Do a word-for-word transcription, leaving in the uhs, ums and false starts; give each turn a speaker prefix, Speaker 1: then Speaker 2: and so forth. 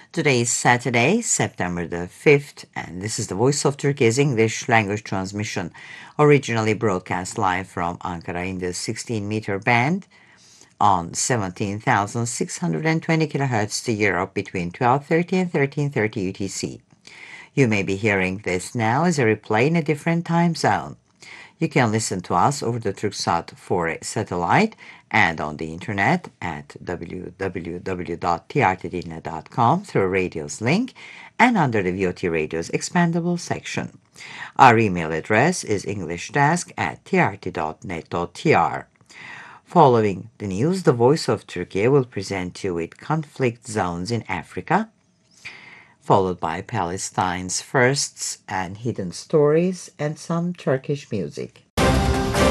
Speaker 1: Today is Saturday, September the fifth, and this is the Voice of Turkey's English language transmission, originally broadcast live from Ankara in the sixteen meter band on seventeen thousand six hundred twenty kilohertz to Europe between twelve thirty and thirteen thirty U T C. You may be hearing this now as a replay in a different time zone. You can listen to us over the Turksat four satellite and on the internet at w w w dot t r t dinle dot com through radio's link and under the V O T Radio's expandable section. Our email address is englishdesk at t r t dot net dot t r. Following the news, the Voice of Turkey will present you with conflict zones in Africa, followed by Palestine's firsts and hidden stories and some Turkish music.